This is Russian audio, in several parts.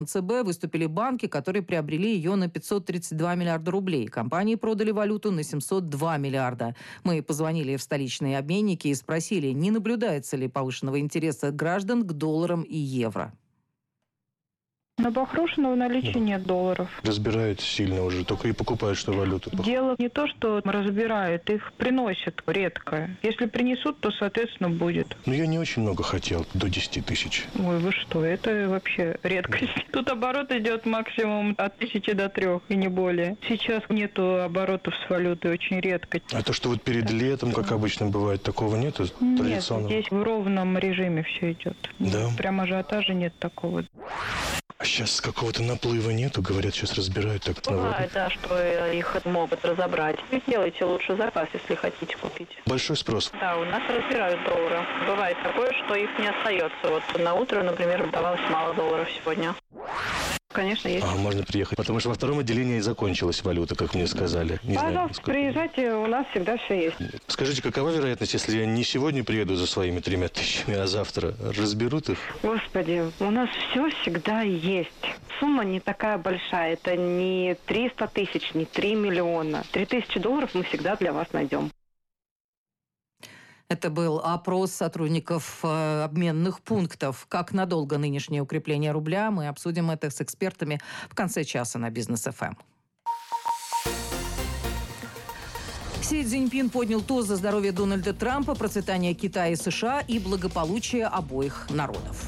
ЦБ выступили банки, которые приобрели ее на 532 миллиарда рублей. Компании продали валюту на 702 миллиарда. Мы позвонили в столичные обменники и спросили, не наблюдается ли повышенного интереса граждан к долларам и евро. На Бахрушина в наличии нет долларов. Разбирают сильно уже, только и покупают, что валюту. Дело не то, что разбирают, их приносят редко. Если принесут, то, соответственно, будет. Но я не очень много хотел, до 10 тысяч. Ой, вы что, это вообще редкость. Тут оборот идет максимум от 1000 до 3 и не более. Сейчас нету оборотов с валютой, очень редко. А то, что вот перед летом, как обычно бывает, такого нету? Нет, здесь в ровном режиме все идет. Да? Прям ажиотажа нет такого. А сейчас какого-то наплыва нету, говорят, сейчас разбирают так. Бывает, да, что их могут разобрать. Делайте лучше заказ, если хотите купить. Большой спрос. Да, у нас разбирают доллары. Бывает такое, что их не остается. Вот на утро, например, давалось мало долларов сегодня. Конечно, есть. Можно приехать, потому что во втором отделении закончилась валюта, как мне сказали. Не Пожалуйста, знаю, приезжайте, у нас всегда все есть. Скажите, какова вероятность, если я не сегодня приеду за своими 3 тысячами, а завтра разберут их? Господи, у нас все всегда есть. Сумма не такая большая. Это не 300 тысяч, не 3 миллиона. 3000 долларов мы всегда для вас найдем. Это был опрос сотрудников обменных пунктов. Как надолго нынешнее укрепление рубля? Мы обсудим это с экспертами в конце часа на Бизнес ФМ. Си Цзиньпин поднял тост за здоровье Дональда Трампа, процветание Китая и США и благополучие обоих народов.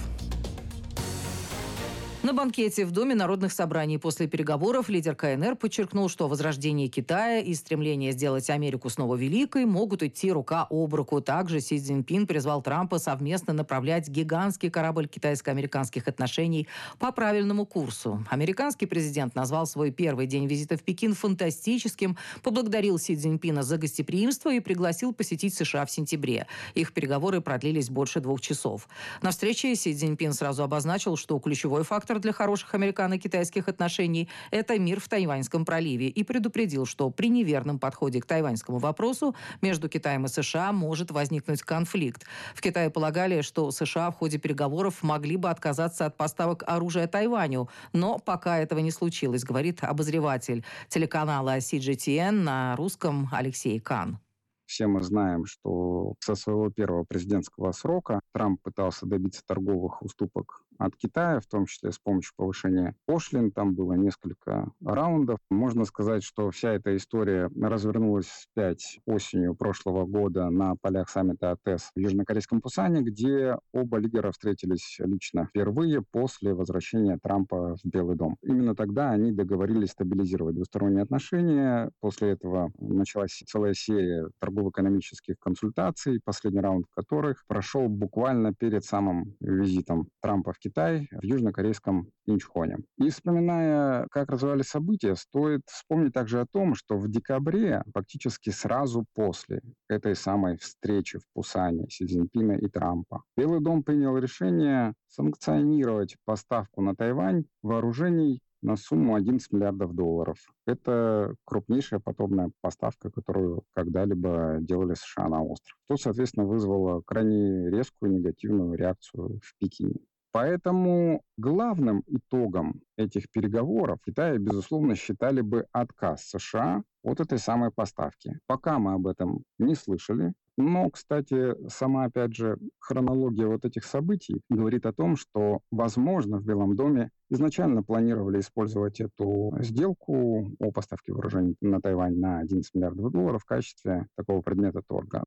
На банкете в Доме народных собраний после переговоров лидер КНР подчеркнул, что возрождение Китая и стремление сделать Америку снова великой могут идти рука об руку. Также Си Цзиньпин призвал Трампа совместно направлять гигантский корабль китайско-американских отношений по правильному курсу. Американский президент назвал свой первый день визита в Пекин фантастическим, поблагодарил Си Цзиньпина за гостеприимство и пригласил посетить США в сентябре. Их переговоры продлились больше 2 часов. На встрече Си Цзиньпин сразу обозначил, что ключевой фактор для хороших американо-китайских отношений – это мир в Тайваньском проливе, и предупредил, что при неверном подходе к тайваньскому вопросу между Китаем и США может возникнуть конфликт. В Китае полагали, что США в ходе переговоров могли бы отказаться от поставок оружия Тайваню, но пока этого не случилось, говорит обозреватель телеканала CGTN на русском Алексей Кан. Все мы знаем, что со своего первого президентского срока Трамп пытался добиться торговых уступок от Китая, в том числе с помощью повышения пошлин. Там было несколько раундов. Можно сказать, что вся эта история развернулась вспять осенью прошлого года на полях саммита АТЭС в южнокорейском Пусане, где оба лидера встретились лично впервые после возвращения Трампа в Белый дом. Именно тогда они договорились стабилизировать двусторонние отношения. После этого началась целая серия торгово-экономических консультаций, последний раунд которых прошел буквально перед самым визитом Трампа в Китай в южнокорейском Инчхоне. И вспоминая, как развивались события, стоит вспомнить также о том, что в декабре, фактически сразу после этой самой встречи в Пусане Си Цзиньпина и Трампа, Белый дом принял решение санкционировать поставку на Тайвань вооружений на сумму 11 миллиардов долларов. Это крупнейшая подобная поставка, которую когда-либо делали США на остров. Что, соответственно, вызвало крайне резкую негативную реакцию в Пекине. Поэтому главным итогом этих переговоров в Китае, безусловно, считали бы отказ США от этой самой поставки. Пока мы об этом не слышали. Но, кстати, сама, опять же, хронология вот этих событий говорит о том, что, возможно, в Белом доме изначально планировали использовать эту сделку о поставке вооружений на Тайвань на 11 миллиардов долларов в качестве такого предмета торга.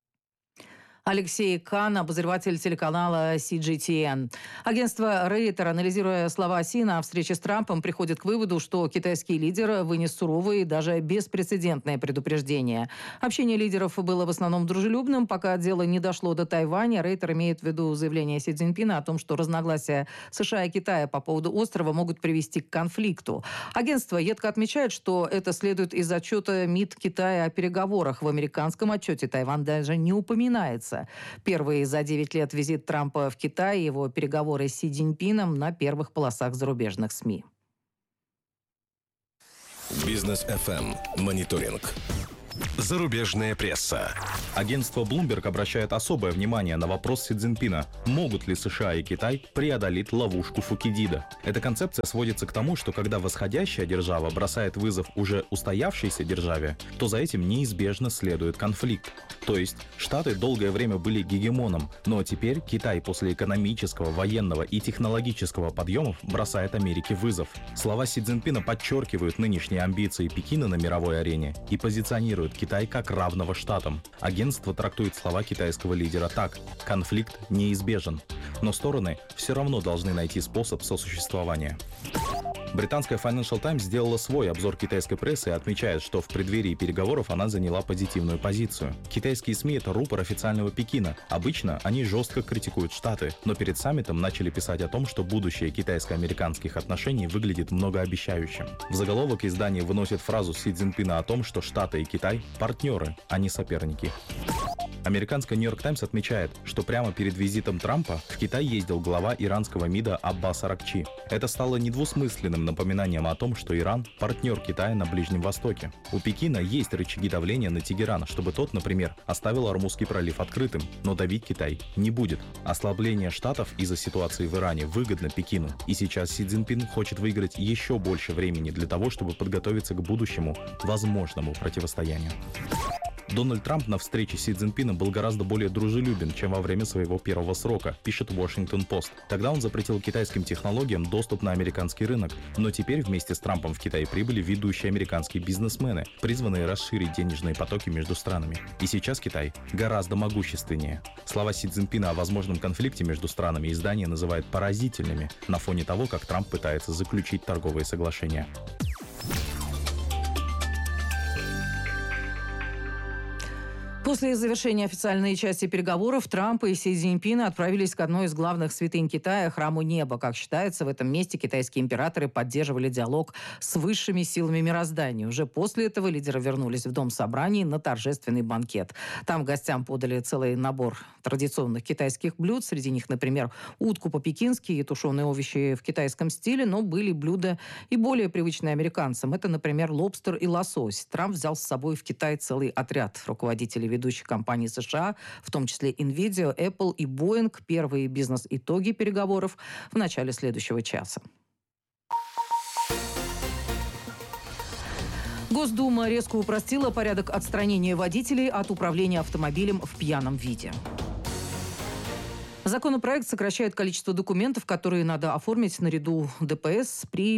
Алексей Кан, обозреватель телеканала CGTN. Агентство Рейтер, анализируя слова Си на встрече с Трампом, приходит к выводу, что китайский лидер вынес суровые и даже беспрецедентные предупреждения. Общение лидеров было в основном дружелюбным, пока дело не дошло до Тайваня. Рейтер имеет в виду заявление Си Цзиньпина о том, что разногласия США и Китая по поводу острова могут привести к конфликту. Агентство едко отмечает, что это следует из отчета МИД Китая о переговорах. В американском отчете Тайвань даже не упоминается. Первый за 9 лет визит Трампа в Китай и его переговоры с Си Цзиньпином на первых полосах зарубежных СМИ. Бизнес ФМ. Мониторинг. Зарубежная пресса. Агентство Bloomberg обращает особое внимание на вопрос Си Цзиньпина: могут ли США и Китай преодолеть ловушку Фукидида. Эта концепция сводится к тому, что когда восходящая держава бросает вызов уже устоявшейся державе, то за этим неизбежно следует конфликт. То есть Штаты долгое время были гегемоном, но теперь Китай после экономического, военного и технологического подъемов бросает Америке вызов. Слова Си Цзиньпина подчеркивают нынешние амбиции Пекина на мировой арене и позиционируют Китай как равного штатам. Агентство трактует слова китайского лидера так: конфликт неизбежен, но стороны все равно должны найти способ сосуществования. Британская Financial Times сделала свой обзор китайской прессы и отмечает, что в преддверии переговоров она заняла позитивную позицию. Китайские СМИ — это рупор официального Пекина. Обычно они жестко критикуют Штаты, но перед саммитом начали писать о том, что будущее китайско-американских отношений выглядит многообещающим. В заголовок издание выносит фразу Си Цзиньпина о том, что Штаты и Китай — партнеры, а не соперники. Американская Нью-Йорк Таймс отмечает, что прямо перед визитом Трампа в Китай ездил глава иранского МИДа Аббас Аракчи. Это стало недвусмысленным напоминанием о том, что Иран – партнер Китая на Ближнем Востоке. У Пекина есть рычаги давления на Тегеран, чтобы тот, например, оставил Ормузский пролив открытым, но давить Китай не будет. Ослабление Штатов из-за ситуации в Иране выгодно Пекину, и сейчас Си Цзиньпин хочет выиграть еще больше времени для того, чтобы подготовиться к будущему возможному противостоянию. Дональд Трамп на встрече с Си Цзиньпином был гораздо более дружелюбен, чем во время своего первого срока, пишет Washington Post. Тогда он запретил китайским технологиям доступ на американский рынок. Но теперь вместе с Трампом в Китай прибыли ведущие американские бизнесмены, призванные расширить денежные потоки между странами. И сейчас Китай гораздо могущественнее. Слова Си Цзиньпина о возможном конфликте между странами издание называет поразительными на фоне того, как Трамп пытается заключить торговые соглашения. После завершения официальной части переговоров Трамп и Си Цзиньпин отправились к одной из главных святынь Китая – храму неба. Как считается, в этом месте китайские императоры поддерживали диалог с высшими силами мироздания. Уже после этого лидеры вернулись в Дом собраний на торжественный банкет. Там гостям подали целый набор традиционных китайских блюд. Среди них, например, утку по-пекински и тушеные овощи в китайском стиле. Но были блюда и более привычные американцам. Это, например, лобстер и лосось. Трамп взял с собой в Китай целый отряд руководителей ведущих компаний США, в том числе NVIDIA, Apple и Boeing. Первые бизнес-итоги переговоров в начале следующего часа. Госдума резко упростила порядок отстранения водителей от управления автомобилем в пьяном виде. Законопроект сокращает количество документов, которые надо оформить наряду ДПС при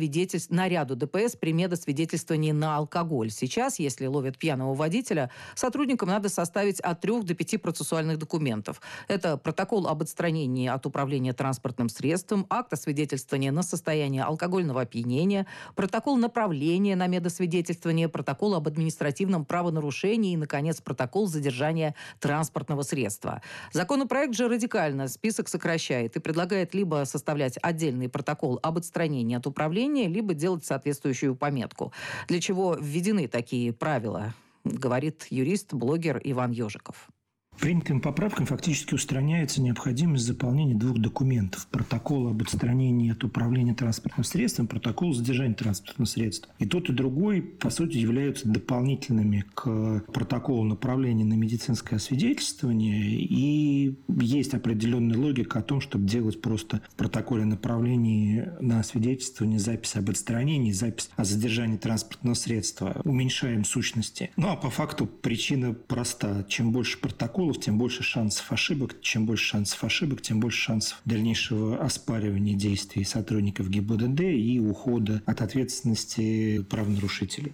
медосвидетельствовании на алкоголь. Сейчас, если ловят пьяного водителя, сотрудникам надо составить от 3 до 5 процессуальных документов. Это протокол об отстранении от управления транспортным средством, акт освидетельствования на состояние алкогольного опьянения, протокол направления на медосвидетельствование, протокол об административном правонарушении и, наконец, протокол задержания транспортного средства. Законопроект же радикально список сокращает и предлагает либо составлять отдельный протокол об отстранении от управления, либо делать соответствующую пометку. Для чего введены такие правила, говорит юрист, блогер Иван Ежиков. Принятым поправкам фактически устраняется необходимость заполнения 2 документов. Протокол об отстранении от управления транспортным средством, протокол задержания транспортного средства. И тот, и другой, по сути, являются дополнительными к протоколу направления на медицинское освидетельствование. И есть определенная логика о том, чтобы делать просто в протоколе направления на освидетельствование запись об отстранении, запись о задержании транспортного средства. Уменьшаем сущности. Ну а по факту причина проста. Чем больше протоколов, тем больше шансов ошибок. Чем больше шансов ошибок, тем больше шансов дальнейшего оспаривания действий сотрудников ГИБДД и ухода от ответственности правонарушителей.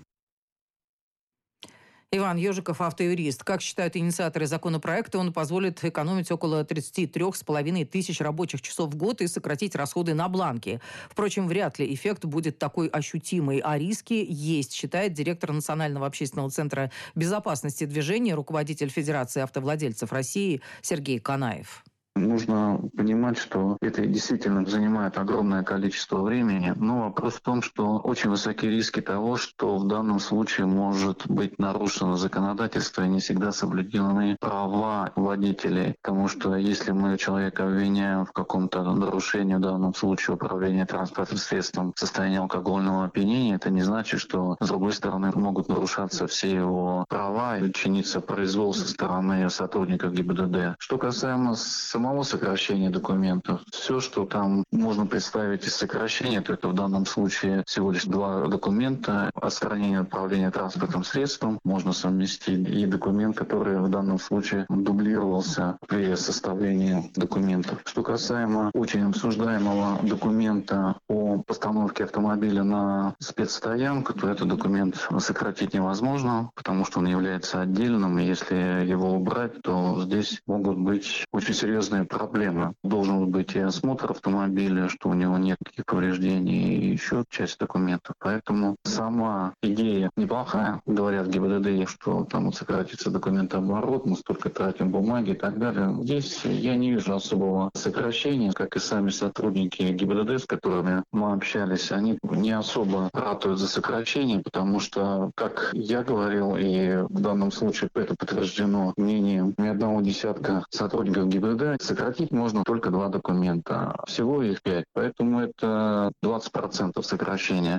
Иван Ежиков, автоюрист. Как считают инициаторы законопроекта, он позволит экономить около 33,5 тысяч рабочих часов в год и сократить расходы на бланки. Впрочем, вряд ли эффект будет такой ощутимый, а риски есть, считает директор Национального общественного центра безопасности движения, руководитель Федерации автовладельцев России Сергей Канаев. Нужно понимать, что это действительно занимает огромное количество времени, но вопрос в том, что очень высоки риски того, что в данном случае может быть нарушено законодательство и не всегда соблюдены права водителей. Потому что если мы человека обвиняем в каком-то нарушении, в данном случае управления транспортным средством в состоянии алкогольного опьянения, это не значит, что с другой стороны могут нарушаться все его права и чиниться произвол со стороны сотрудников ГИБДД. Что касаемо самого сокращения документов, все, что там можно представить из сокращения, то это в данном случае всего лишь 2 документа. Отстранение от управления транспортным средством можно совместить и документ, который в данном случае дублировался при составлении документов. Что касаемо очень обсуждаемого документа о постановке автомобиля на спецстоянку, то этот документ сократить невозможно, потому что он является отдельным, и если его убрать, то здесь могут быть очень серьезные проблемы. Должен быть и осмотр автомобиля, что у него нет никаких повреждений, и еще часть документов. Поэтому сама идея неплохая. Говорят ГИБДД, что там сократится документооборот, мы столько тратим бумаги и так далее. Здесь я не вижу особого сокращения, как и сами сотрудники ГИБДД, с которыми мы общались, они не особо ратуют за сокращение, потому что, как я говорил, и в данном случае это подтверждено мнением ни одного десятка сотрудников ГИБДД, сократить можно только 2 документа. Всего их 5, поэтому это 20% сокращения.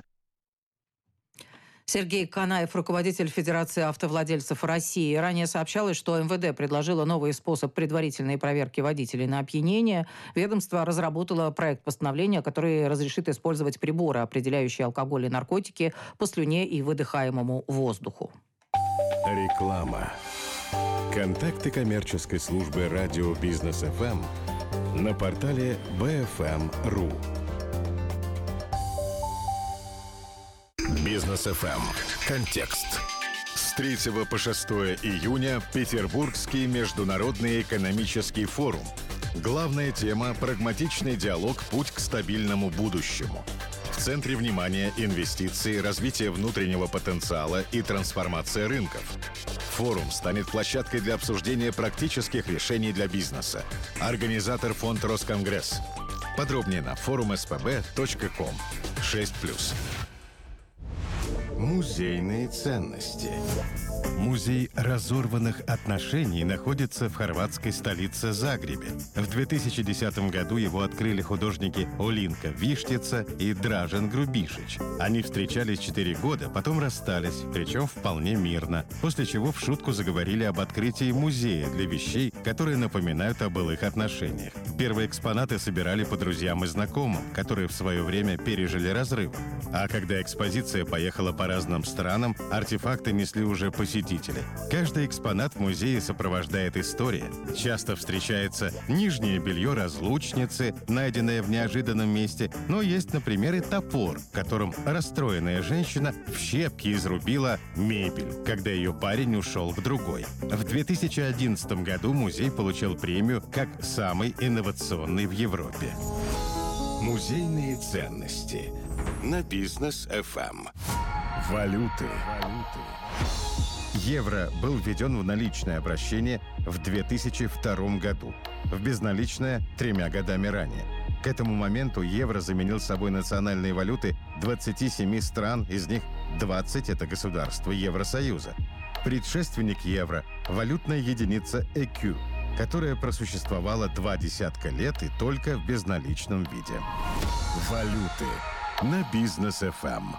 Сергей Канаев, руководитель Федерации автовладельцев России. Ранее сообщалось, что МВД предложило новый способ предварительной проверки водителей на опьянение. Ведомство разработало проект постановления, который разрешит использовать приборы, определяющие алкоголь и наркотики, по слюне и выдыхаемому воздуху. Реклама. Контакты коммерческой службы радио Бизнес ФМ на портале BFM.ru. Бизнес ФМ. Контекст. С 3 по 6 июня Петербургский международный экономический форум. Главная тема – прагматичный диалог «Путь к стабильному будущему». В центре внимания инвестиции, развитие внутреннего потенциала и трансформация рынков. Форум станет площадкой для обсуждения практических решений для бизнеса. Организатор фонд «Росконгресс». Подробнее на forumspb.com. 6+. Музейные ценности. Музей разорванных отношений находится в хорватской столице Загребе. В 2010 году его открыли художники Олинка Виштица и Дражен Грубишич. Они встречались 4 года, потом расстались, причем вполне мирно, после чего в шутку заговорили об открытии музея для вещей, которые напоминают о былых отношениях. Первые экспонаты собирали по друзьям и знакомым, которые в свое время пережили разрыв. А когда экспозиция поехала по разным странам, артефакты несли уже посетители. Каждый экспонат в музее сопровождает история. Часто встречается нижнее белье разлучницы, найденное в неожиданном месте, но есть, например, и топор, которым расстроенная женщина в щепки изрубила мебель, когда ее парень ушел к другой. В 2011 году музей получил премию как самый инновационный в Европе. Музейные ценности на Бизнес ФМ. Валюты. Евро был введен в наличное обращение в 2002 году, в безналичное 3 годами ранее. К этому моменту евро заменил собой национальные валюты 27 стран, из них 20 – это государства Евросоюза. Предшественник евро – валютная единица ЭКЮ, которая просуществовала 20 лет и только в безналичном виде. Валюты на Бизнес ФМ.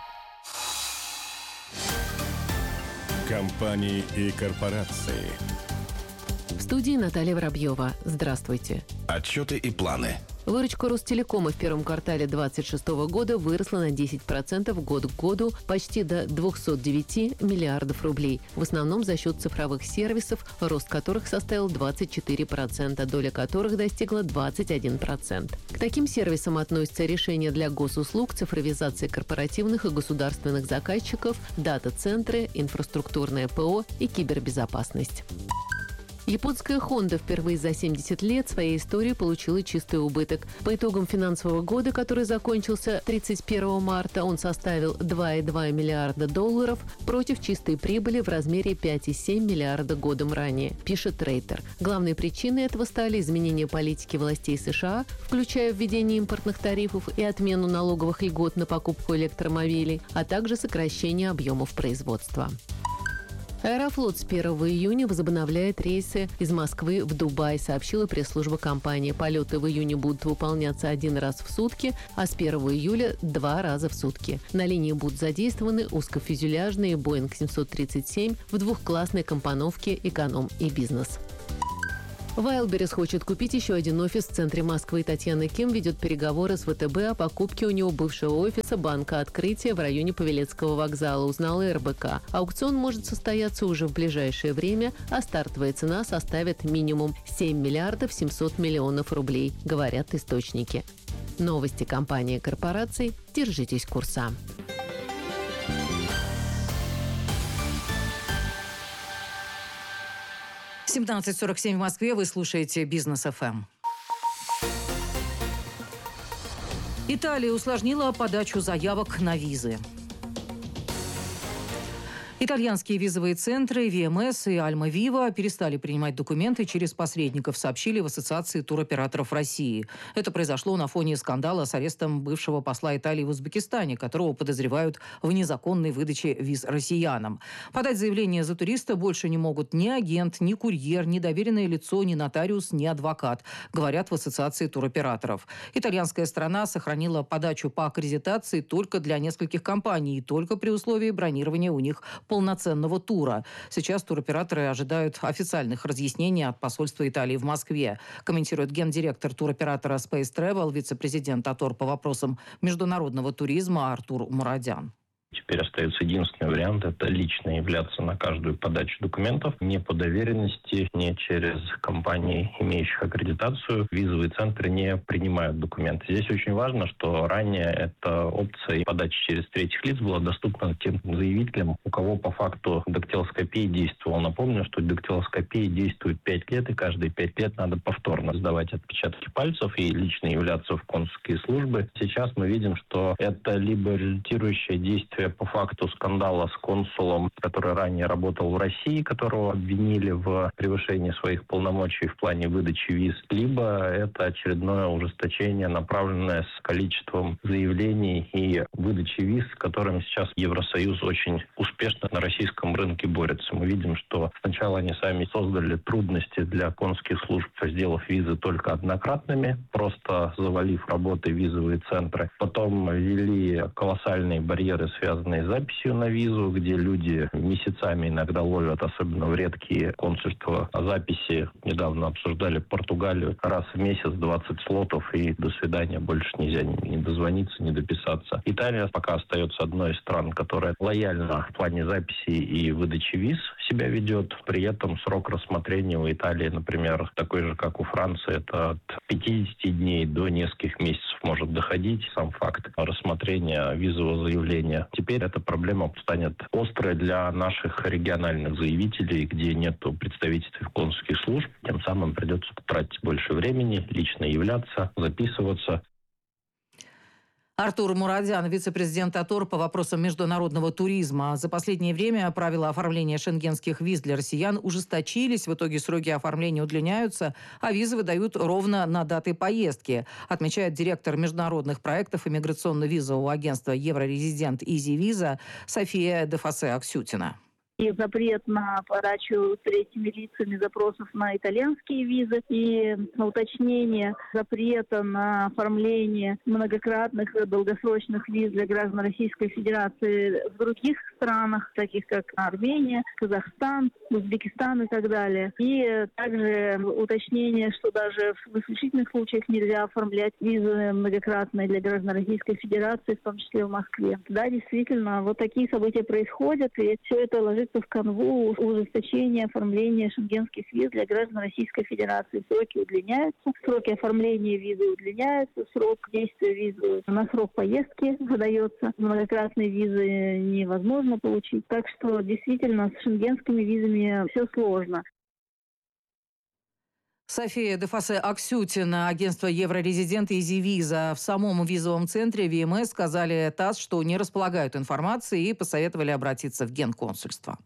Компании и корпорации. В студии Наталья Воробьева. Здравствуйте. Отчеты и планы. Выручка Ростелекома в первом квартале 2026 года выросла на 10% год к году, почти до 209 миллиардов рублей. В основном за счет цифровых сервисов, рост которых составил 24%, доля которых достигла 21%. К таким сервисам относятся решения для госуслуг, цифровизация корпоративных и государственных заказчиков, дата-центры, инфраструктурное ПО и кибербезопасность. Японская Honda впервые за 70 лет своей истории получила чистый убыток. По итогам финансового года, который закончился 31 марта, он составил $2,2 миллиарда против чистой прибыли в размере 5,7 миллиарда годом ранее, пишет Рейтер. Главной причиной этого стали изменения политики властей США, включая введение импортных тарифов и отмену налоговых льгот на покупку электромобилей, а также сокращение объемов производства. Аэрофлот с 1 июня возобновляет рейсы из Москвы в Дубай, сообщила пресс-служба компании. Полеты в июне будут выполняться 1 раз в сутки, а с 1 июля 2 раза в сутки. На линии будут задействованы узкофюзеляжные Boeing 737 в двухклассной компоновке «Эконом» и «Бизнес». Wildberries хочет купить еще один офис в центре Москвы. Татьяна Ким ведет переговоры с ВТБ о покупке у него бывшего офиса Банка Открытия в районе Павелецкого вокзала, узнала РБК. Аукцион может состояться уже в ближайшее время, а стартовая цена составит минимум 7 миллиардов 700 миллионов рублей, говорят источники. Новости компании корпораций. Держитесь курса. В 17:47 в Москве. Вы слушаете «Бизнес ФМ». Италия усложнила подачу заявок на визы. Итальянские визовые центры ВМС и Альма Вива перестали принимать документы через посредников, сообщили в Ассоциации туроператоров России. Это произошло на фоне скандала с арестом бывшего посла Италии в Узбекистане, которого подозревают в незаконной выдаче виз россиянам. Подать заявление за туриста больше не могут ни агент, ни курьер, ни доверенное лицо, ни нотариус, ни адвокат, говорят в Ассоциации туроператоров. Итальянская сторона сохранила подачу по аккредитации только для нескольких компаний и только при условии бронирования у них полноценного тура. Сейчас туроператоры ожидают официальных разъяснений от посольства Италии в Москве, комментирует гендиректор туроператора Space Travel, вице-президент АТОР по вопросам международного туризма Артур Мурадян. Теперь остается единственный вариант – это лично являться на каждую подачу документов. Не по доверенности, не через компании, имеющих аккредитацию. Визовые центры не принимают документы. Здесь очень важно, что ранее эта опция подачи через третьих лиц была доступна тем заявителям, у кого по факту дактилоскопия действовала. Напомню, что дактилоскопия действует 5 лет, и каждые 5 лет надо повторно сдавать отпечатки пальцев и лично являться в консульские службы. Сейчас мы видим, что это либо результирующее действие по факту скандала с консулом, который ранее работал в России, которого обвинили в превышении своих полномочий в плане выдачи виз, либо это очередное ужесточение, направленное с количеством заявлений и выдачи виз, с которыми сейчас Евросоюз очень успешно на российском рынке борется. Мы видим, что сначала они сами создали трудности для консульских служб, сделав визы только однократными, просто завалив работой визовые центры. Потом ввели колоссальные барьеры, связанные с записью на визу, где люди месяцами иногда ловят, особенно в редкие консульства, записи. Недавно обсуждали Португалию. Раз в месяц 20 слотов, и до свидания, больше нельзя ни дозвониться, ни дописаться. Италия пока остается одной из стран, которая лояльно в плане записи и выдачи виз себя ведет. При этом срок рассмотрения у Италии, например, такой же, как у Франции, это от 50 дней до нескольких месяцев может доходить сам факт рассмотрения визового заявления. Теперь эта проблема станет острой для наших региональных заявителей, где нет представительств консульских служб. Тем самым придется тратить больше времени, лично являться, записываться. Артур Мурадян, вице-президент АТОР по вопросам международного туризма. За последнее время правила оформления шенгенских виз для россиян ужесточились. В итоге сроки оформления удлиняются, а визы выдают ровно на даты поездки, отмечает директор международных проектов иммиграционно-визового агентства «Еврорезидент Изи Виза» София Дефасе-Аксютина. И запрет на подачу третьими лицами запросов на итальянские визы, и на уточнение запрета на оформление многократных долгосрочных виз для граждан Российской Федерации в других странах, таких как Армения, Казахстан, Узбекистан и так далее. И также уточнение, что даже в исключительных случаях нельзя оформлять визы многократные для граждан Российской Федерации, в том числе в Москве. Да, действительно, вот такие события происходят, и все это ложится в канву ужесточения оформления шенгенских виз для граждан Российской Федерации. Сроки удлиняются, сроки оформления визы удлиняются, срок действия визы на срок поездки выдается. Многократные визы невозможно получить. Так что действительно с шенгенскими визами все сложно. София Дефасе-Аксютина, агентство Еврорезидент и Зивиза. В самом визовом центре ВМС сказали ТАСС, что не располагают информацией и посоветовали обратиться в Генконсульство.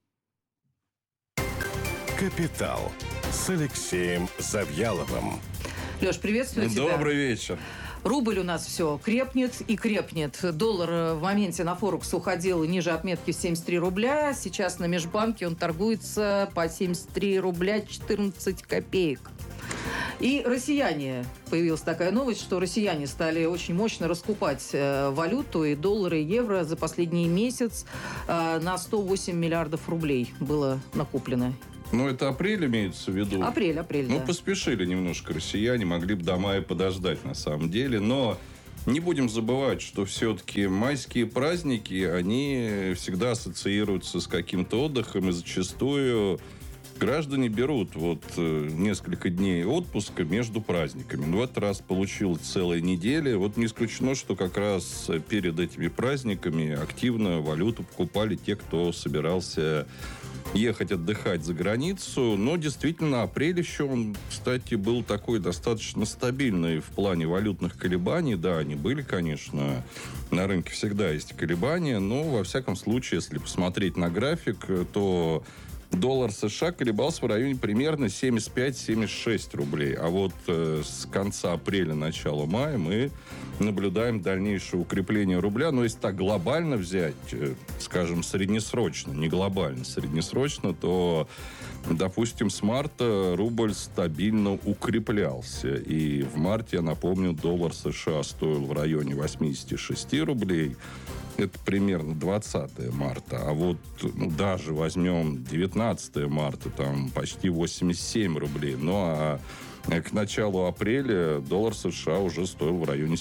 «Капитал» с Алексеем Завьяловым. Леш, приветствую тебя. Добрый вечер. Рубль у нас все крепнет и крепнет. Доллар в моменте на Форекс уходил ниже отметки в 73 рубля. Сейчас на межбанке он торгуется по 73 рубля 14 копеек. И россияне, появилась такая новость, что россияне стали очень мощно раскупать валюту, и доллары, и евро за последний месяц на 108 миллиардов рублей было накоплено. Ну, это апрель имеется в виду? Апрель, Ну, да. поспешили немножко россияне, могли бы до мая подождать на самом деле, но не будем забывать, что все-таки майские праздники, они всегда ассоциируются с каким-то отдыхом, и зачастую граждане берут несколько дней отпуска между праздниками. В этот раз получилось целая неделя. Не исключено, что как раз перед этими праздниками активно валюту покупали те, кто собирался ехать отдыхать за границу. Но действительно, апрель еще, он, кстати, был такой достаточно стабильный в плане валютных колебаний. Да, они были, конечно, на рынке всегда есть колебания, но, во всяком случае, если посмотреть на график, то доллар США колебался в районе примерно 75-76 рублей. А с конца апреля, начала мая мы наблюдаем дальнейшее укрепление рубля. Но если так глобально взять, скажем, среднесрочно, не глобально, среднесрочно, то, допустим, с марта рубль стабильно укреплялся. И в марте, я напомню, доллар США стоил в районе 86 рублей. Это примерно 20 марта. А даже возьмем 19 марта, там почти 87 рублей. Ну, а к началу апреля доллар США уже стоил в районе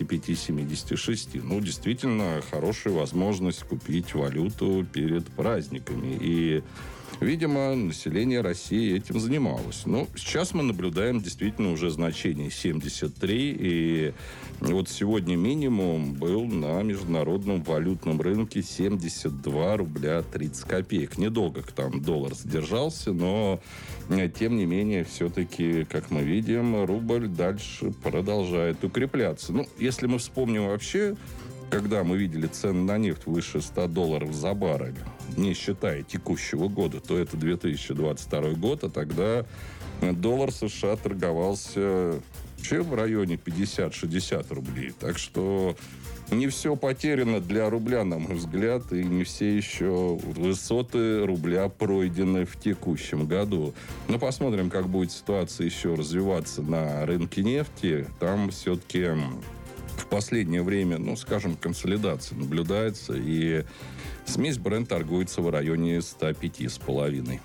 75-76. Ну, действительно, хорошая возможность купить валюту перед праздниками. И, видимо, население России этим занималось. Но сейчас мы наблюдаем действительно уже значение 73. И сегодня минимум был на международном валютном рынке 72 рубля 30 копеек. Недолго там доллар задержался, но тем не менее, все-таки, как мы видим, рубль дальше продолжает укрепляться. Если мы вспомним вообще, когда мы видели цены на нефть выше $100 за баррель, не считая текущего года, то это 2022 год, а тогда доллар США торговался вообще в районе 50-60 рублей. Так что не все потеряно для рубля, на мой взгляд, и не все еще высоты рубля пройдены в текущем году. Но посмотрим, как будет ситуация еще развиваться на рынке нефти. Там все-таки в последнее время, консолидация наблюдается, и смесь Brent торгуется в районе 105,5.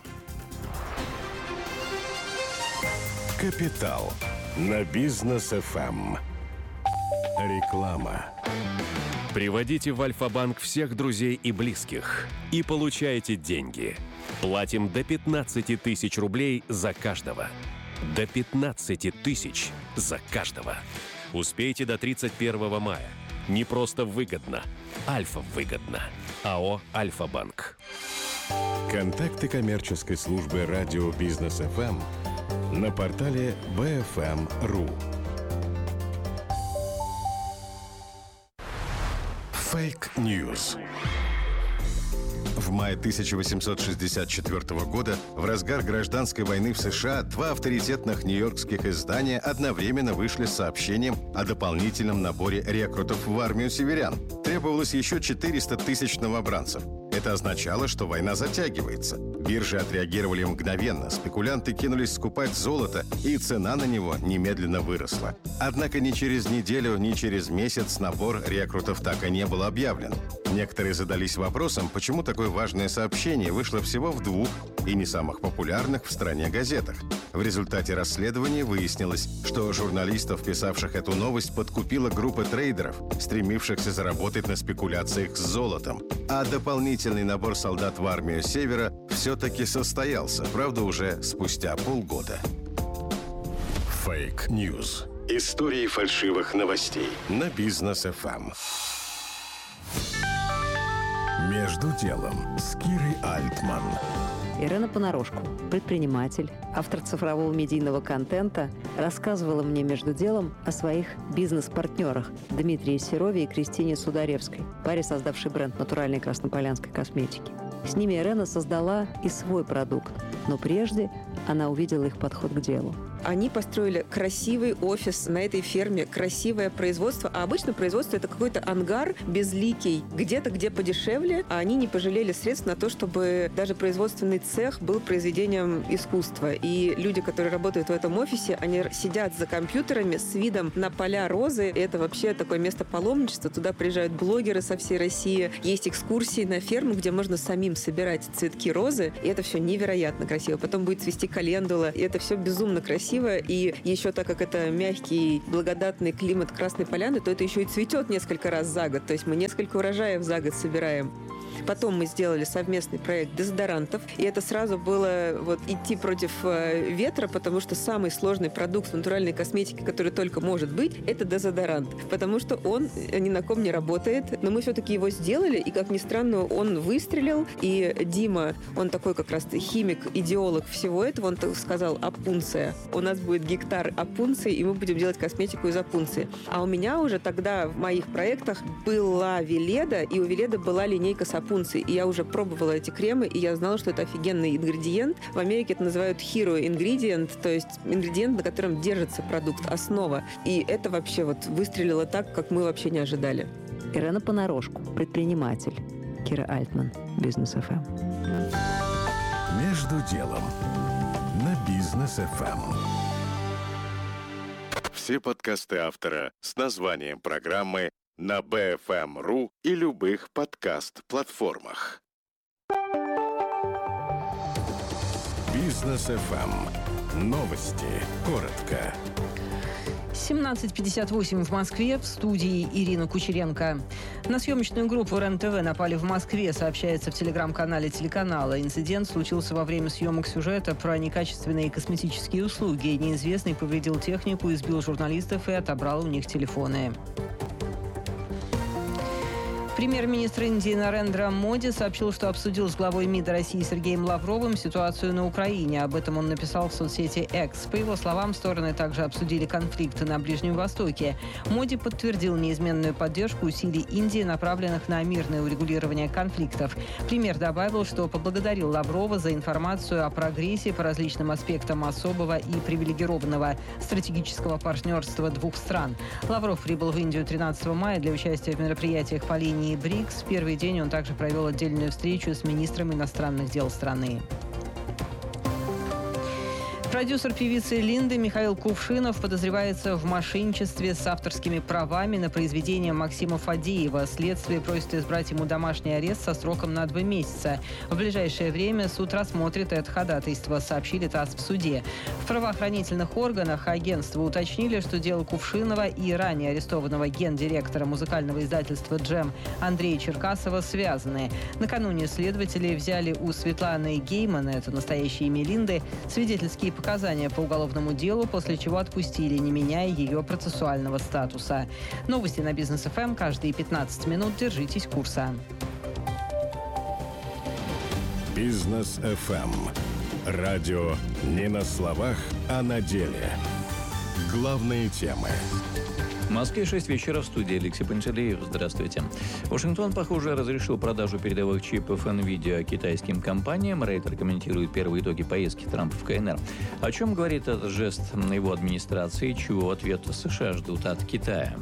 «Капитал» на Бизнес-ФМ. Реклама. Приводите в Альфа-банк всех друзей и близких и получайте деньги. Платим до 15 тысяч рублей за каждого. До 15 тысяч за каждого. Успейте до 31 мая. Не просто выгодно. Альфа выгодно. АО «Альфа-банк». Контакты коммерческой службы радио Бизнес-ФМ на портале bfm.ru. Фейк-ньюс. В мае 1864 года, в разгар гражданской войны в США, два авторитетных нью-йоркских издания одновременно вышли с сообщением о дополнительном наборе рекрутов в армию северян. Требовалось еще 400 тысяч новобранцев. Это означало, что война затягивается. Биржи отреагировали мгновенно, спекулянты кинулись скупать золото, и цена на него немедленно выросла. Однако ни через неделю, ни через месяц набор рекрутов так и не был объявлен. Некоторые задались вопросом, почему такое важное сообщение вышло всего в двух и не самых популярных в стране газетах. В результате расследования выяснилось, что журналистов, писавших эту новость, подкупила группа трейдеров, стремившихся заработать на спекуляциях с золотом. А дополнительный набор солдат в армию Севера все-таки состоялся, правда, уже спустя полгода. Фейк-ньюс. Истории фальшивых новостей на Бизнес-ФМ. «Между делом» с Кирой Альтман. Ирена Понарошку, предприниматель, автор цифрового медийного контента, рассказывала мне между делом о своих бизнес-партнерах Дмитрии Серове и Кристине Сударевской, паре, создавшей бренд натуральной краснополянской косметики. С ними Ирена создала и свой продукт, но прежде она увидела их подход к делу. Они построили красивый офис на этой ферме, красивое производство. А обычно производство – это какой-то ангар безликий, где-то, где подешевле, а они не пожалели средств на то, чтобы даже производственный цех был произведением искусства. И люди, которые работают в этом офисе, они сидят за компьютерами с видом на поля розы. И это вообще такое место паломничества. Туда приезжают блогеры со всей России. Есть экскурсии на ферму, где можно самим собирать цветки розы. И это все невероятно красиво. Потом будет цвести календула. И это все безумно красиво. И еще так как это мягкий, благодатный климат Красной Поляны, то это еще и цветет несколько раз за год. То есть мы несколько урожаев за год собираем. Потом мы сделали совместный проект дезодорантов. И это сразу было идти против ветра, потому что самый сложный продукт в натуральной косметике, который только может быть, это дезодорант. Потому что он ни на ком не работает. Но мы все-таки его сделали, и, как ни странно, он выстрелил. И Дима, он такой как раз химик, идеолог всего этого, он сказал: опунция. У нас будет гектар опунции, и мы будем делать косметику из опунции. А у меня уже тогда в моих проектах была Веледа, и у Веледы была линейка с опунцией. И я уже пробовала эти кремы, и я знала, что это офигенный ингредиент. В Америке это называют hero ingredient, то есть ингредиент, на котором держится продукт, основа. И это вообще выстрелило так, как мы вообще не ожидали. Ирена Понарошку, предприниматель. Кира Альтман, Бизнес ФМ. «Между делом» на Бизнес ФМ. Все подкасты автора с названием программы на BFM.ru и любых подкаст-платформах. Бизнес ФМ. Новости. Коротко. 17:58 в Москве. В студии Ирина Кучеренко. На съемочную группу РЕН-ТВ напали в Москве, сообщается в телеграм-канале телеканала. Инцидент случился во время съемок сюжета про некачественные косметические услуги. Неизвестный повредил технику, избил журналистов и отобрал у них телефоны. Премьер-министр Индии Нарендра Моди сообщил, что обсудил с главой МИДа России Сергеем Лавровым ситуацию на Украине. Об этом он написал в соцсети X. По его словам, стороны также обсудили конфликты на Ближнем Востоке. Моди подтвердил неизменную поддержку усилий Индии, направленных на мирное урегулирование конфликтов. Премьер добавил, что поблагодарил Лаврова за информацию о прогрессе по различным аспектам особого и привилегированного стратегического партнерства двух стран. Лавров прибыл в Индию 13 мая для участия в мероприятиях по линии БРИКС. В первый день он также провел отдельную встречу с министром иностранных дел страны. Продюсер певицы Линды Михаил Кувшинов подозревается в мошенничестве с авторскими правами на произведение Максима Фадеева. Следствие просит избрать ему домашний арест со сроком на 2 месяца. В ближайшее время суд рассмотрит это ходатайство, сообщили ТАСС в суде. В правоохранительных органах агентства уточнили, что дело Кувшинова и ранее арестованного гендиректора музыкального издательства «Джем» Андрея Черкасова связаны. Накануне следователи взяли у Светланы Геймана, это настоящее имя Линды, свидетельские показания по уголовному делу, после чего отпустили, не меняя ее процессуального статуса. Новости на Бизнес ФМ каждые 15 минут. Держитесь курса. Бизнес ФМ. Радио не на словах, а на деле. Главные темы. В Москве 6 вечера, в студии Алексей Пантелеев. Здравствуйте. Вашингтон, похоже, разрешил продажу передовых чипов NVIDIA китайским компаниям. Рейтер комментирует первые итоги поездки Трампа в КНР. О чем говорит этот жест его администрации, чего ответа США ждут от Китая?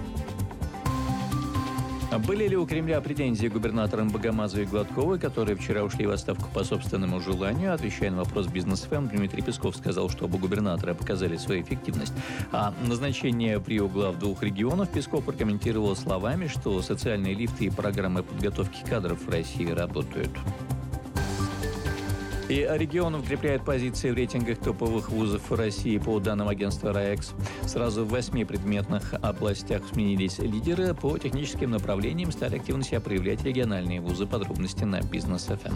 Были ли у Кремля претензии к губернаторам Богомазовой и Гладковой, которые вчера ушли в отставку по собственному желанию? Отвечая на вопрос Бизнес ФМ, Дмитрий Песков сказал, что оба губернатора показали свою эффективность. А назначение приоглав 2 регионов Песков прокомментировал словами, что социальные лифты и программы подготовки кадров в России работают. И регион укрепляет позиции в рейтингах топовых вузов России по данным агентства РАЭКС. Сразу в 8 предметных областях сменились лидеры. По техническим направлениям стали активно себя проявлять региональные вузы. Подробности на Бизнес ФМ.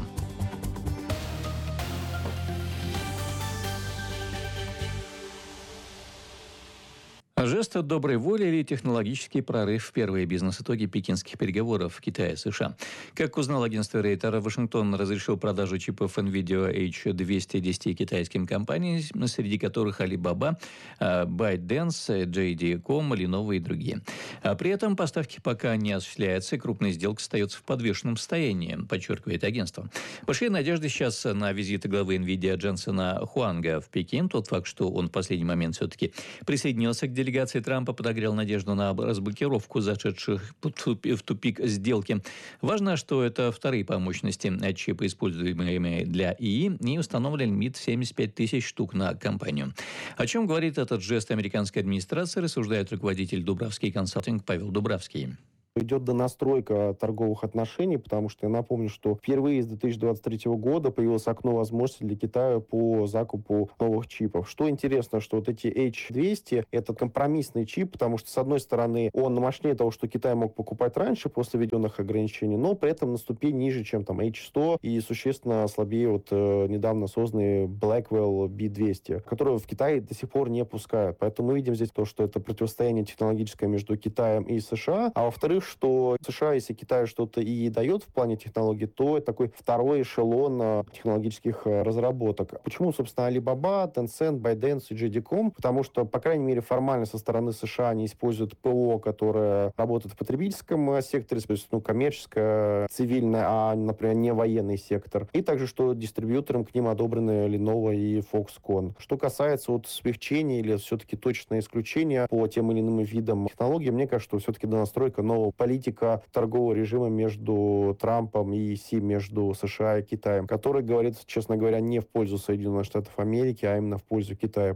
Жест доброй воли или технологический прорыв в первые бизнес-итоги пекинских переговоров Китая и США. Как узнал агентство Рейтер, Вашингтон разрешил продажу чипов NVIDIA H210 китайским компаниям, среди которых Alibaba, ByteDance, JD.com, Lenovo и другие. При этом поставки пока не осуществляются, и крупная сделка остается в подвешенном состоянии, подчеркивает агентство. Большие надежды сейчас на визит главы NVIDIA Дженсена Хуанга в Пекин. Тот факт, что он в последний момент все-таки присоединился к делегации Трампа, подогрел надежду на разблокировку зашедших в тупик сделки. Важно, что это вторые по мощности чипы, используемые для ИИ, и установлен лимит 75 тысяч штук на компанию. О чем говорит этот жест американской администрации, рассуждает руководитель Дубравский консалтинг Павел Дубравский. Идет донастройка торговых отношений, потому что я напомню, что впервые с 2023 года появилось окно возможностей для Китая по закупу новых чипов. Что интересно, что вот эти H200 — это компромиссный чип, потому что, с одной стороны, он мощнее того, что Китай мог покупать раньше после введенных ограничений, но при этом на ступень ниже, чем там H100, и существенно слабее вот недавно созданный Blackwell B200, который в Китае до сих пор не пускают. Поэтому мы видим здесь то, что это противостояние технологическое между Китаем и США, а во-вторых, что США, если Китай что-то и дает в плане технологий, то это такой второй эшелон технологических разработок. Почему, собственно, Alibaba, Tencent, ByteDance и JD.com? Потому что, по крайней мере, формально со стороны США они используют ПО, которое работает в потребительском секторе, то есть коммерческое, цивильное, а, например, не военный сектор. И также, что дистрибьюторам к ним одобрены Lenovo и Foxconn. Что касается вот смягчения или все-таки точное исключение по тем или иным видам технологий, мне кажется, что все-таки донастройка нового политика торгового режима между Трампом и Си, между США и Китаем, который говорит, честно говоря, не в пользу Соединенных Штатов Америки, а именно в пользу Китая.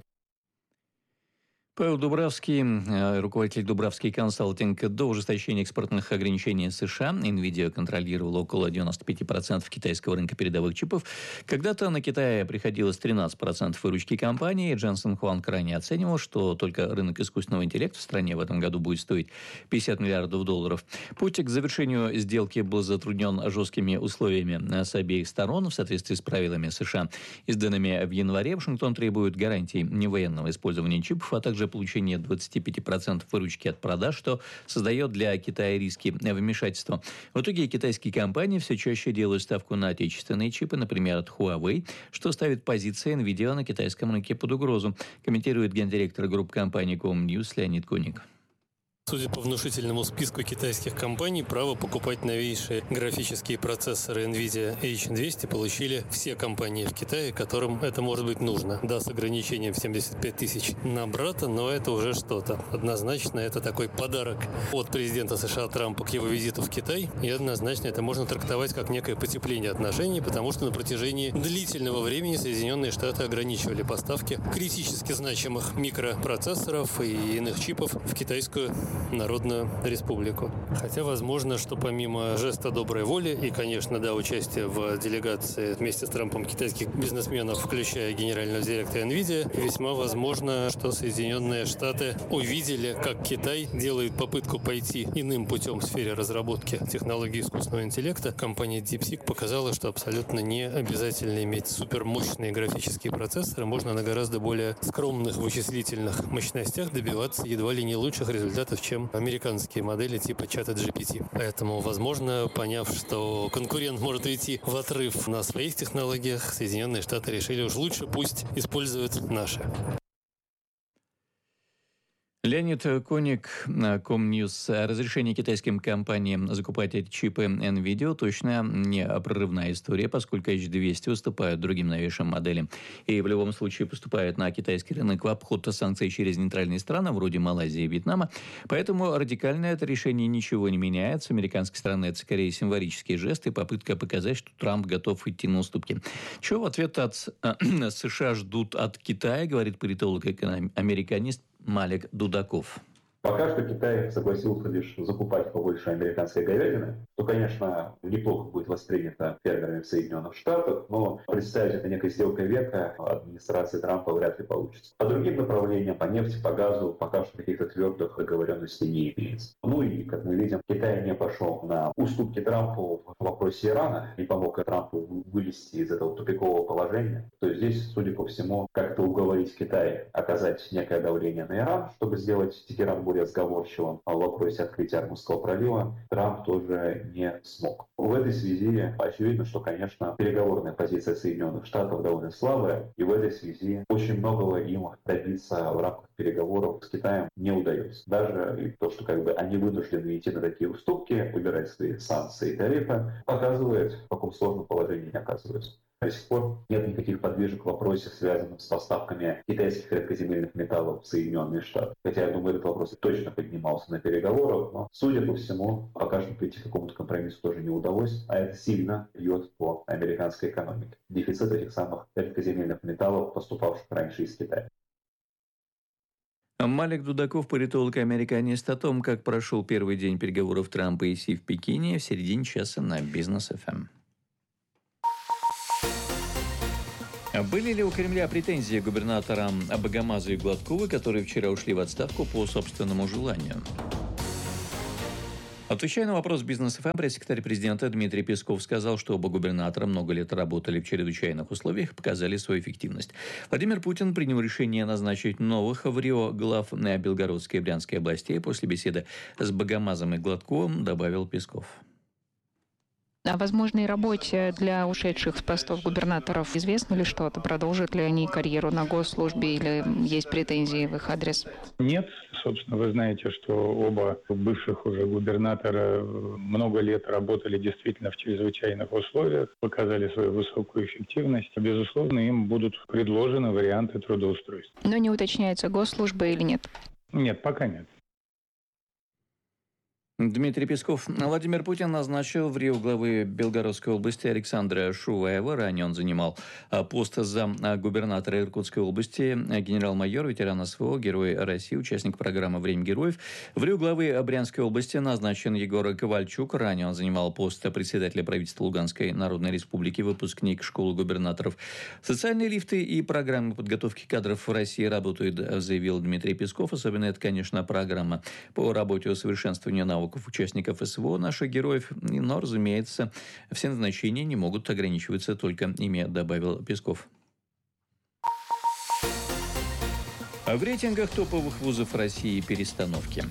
Павел Дубравский, руководитель Дубравский консалтинг. До ужесточения экспортных ограничений США NVIDIA контролировала около 95% китайского рынка передовых чипов. Когда-то на Китае приходилось 13% выручки компании. Дженсен Хуанг крайне оценивал, что только рынок искусственного интеллекта в стране в этом году будет стоить $50 миллиардов. Путь к завершению сделки был затруднен жесткими условиями с обеих сторон. В соответствии с правилами США, изданными в январе, Вашингтон требует гарантий невоенного использования чипов, а также получение 25% выручки от продаж, что создает для Китая риски вмешательства. В итоге китайские компании все чаще делают ставку на отечественные чипы, например, от Huawei, что ставит позиции NVIDIA на китайском рынке под угрозу, комментирует гендиректор группы компаний Comnews Леонид Коник. Судя по внушительному списку китайских компаний, право покупать новейшие графические процессоры NVIDIA H200 получили все компании в Китае, которым это может быть нужно. Да, с ограничением в 75 тысяч на брата, но это уже что-то. Однозначно, это такой подарок от президента США Трампа к его визиту в Китай. И однозначно это можно трактовать как некое потепление отношений, потому что на протяжении длительного времени Соединенные Штаты ограничивали поставки критически значимых микропроцессоров и иных чипов в китайскую Народную Республику. Хотя возможно, что помимо жеста доброй воли и, конечно, да, участия в делегации вместе с Трампом китайских бизнесменов, включая генерального директора NVIDIA, весьма возможно, что Соединенные Штаты увидели, как Китай делает попытку пойти иным путем в сфере разработки технологий искусственного интеллекта. Компания DeepSeek показала, что абсолютно не обязательно иметь супермощные графические процессоры. Можно на гораздо более скромных вычислительных мощностях добиваться едва ли не лучших результатов, чем американские модели типа чата GPT. Поэтому, возможно, поняв, что конкурент может уйти в отрыв на своих технологиях, Соединенные Штаты решили уж лучше пусть используют наши. Леонид Коник, Comnews. Разрешение китайским компаниям закупать эти чипы NVIDIA точно не прорывная история, поскольку H200 уступают другим новейшим моделям. И в любом случае поступает на китайский рынок в обход санкций через нейтральные страны, вроде Малайзии и Вьетнама. Поэтому радикально это решение ничего не меняет. С американской стороны это скорее символический жест и попытка показать, что Трамп готов идти на уступки. Чего в ответ от США ждут от Китая, говорит политолог-американист Малик Дудаков. Пока что Китай согласился лишь закупать побольше американской говядины, в то, конечно, неплохо будет воспринято фермерами в Соединенных Штатах, но представить это некой сделкой века администрации Трампа вряд ли получится. По другим направлениям, по нефти, по газу, пока что каких-то твердых договоренностей не имеется. Ну и, как мы видим, Китай не пошел на уступки Трампу в вопросе Ирана, не помог Трампу вылезти из этого тупикового положения. То есть здесь, судя по всему, как-то уговорить Китай оказать некое давление на Иран, чтобы сделать Тегеран более сговорчивым в вопросе открытия Армузского пролива, Трамп тоже не смог. В этой связи очевидно, что, конечно, переговорная позиция Соединенных Штатов довольно слабая, и в этой связи очень многого им добиться в рамках переговоров с Китаем не удается. Даже то, что они вынуждены идти на такие уступки, убирать свои санкции и тарифы, показывает, в каком сложном положении они оказываются. До сих пор нет никаких подвижек в вопросе, связанном с поставками китайских редкоземельных металлов в Соединенные Штаты. Хотя, я думаю, этот вопрос точно поднимался на переговорах, но, судя по всему, пока что прийти к какому-то компромиссу тоже не удалось, а это сильно бьет по американской экономике. Дефицит этих самых редкоземельных металлов, поступавших раньше из Китая. Малик Дудаков, политолог и американист, о том, как прошел первый день переговоров Трампа и Си в Пекине, в середине часа на Бизнес ФМ. Были ли у Кремля претензии к губернаторам Богомазу и Гладковой, которые вчера ушли в отставку по собственному желанию? Отвечая на вопрос Бизнес ФМ, пресс-секретарь президента Дмитрий Песков сказал, что оба губернатора много лет работали в чрезвычайных условиях и показали свою эффективность. Владимир Путин принял решение назначить новых в Рио глав Белгородской и Брянской областей. После беседы с Богомазом и Гладковым добавил Песков. О возможной работе для ушедших с постов губернаторов известно ли что-то? Продолжат ли они карьеру на госслужбе или есть претензии в их адрес? Нет. Собственно, вы знаете, что оба бывших уже губернатора много лет работали действительно в чрезвычайных условиях, показали свою высокую эффективность. Безусловно, им будут предложены варианты трудоустройства. Но не уточняется, госслужба или нет? Нет, пока нет. Дмитрий Песков. Владимир Путин назначил в Рио главы Белгородской области Александра Шуваева. Ранее он занимал пост замгубернатора Иркутской области. Генерал-майор, ветеран СВО, герой России, участник программы «Время героев». В Рио главы Брянской области назначен Егор Ковальчук. Ранее он занимал пост председателя правительства Луганской Народной Республики, выпускник школы губернаторов. Социальные лифты и программы подготовки кадров в России работают, заявил Дмитрий Песков. Особенно это, конечно, программа по работе усовершенствования навыков участников СВО, наших героев, но, разумеется, все назначения не могут ограничиваться только ими, добавил Песков. В рейтингах топовых вузов России перестановки.